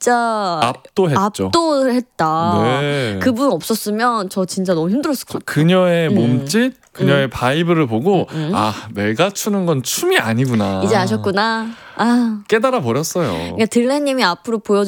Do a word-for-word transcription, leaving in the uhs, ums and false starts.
진짜 압도했죠. 압도했다. 네. 그분 없었으면 저 진짜 너무 힘들었을 것 같아요. 그녀의 음. 몸짓, 그녀의 음. 바이브를 보고 음, 음. 아, 내가 추는 건 춤이 아니구나. 이제 아셨구나. 아, 깨달아 버렸어요. 그러니까 들레님이 앞으로 보여줄